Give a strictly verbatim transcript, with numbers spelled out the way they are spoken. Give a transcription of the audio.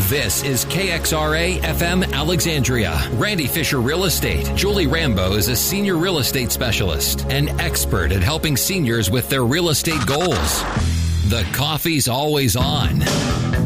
This is K X R A F M Alexandria. Randy Fisher Real Estate. Julie Rambo is a senior real estate specialist, an expert at helping seniors with their real estate goals. The coffee's always on.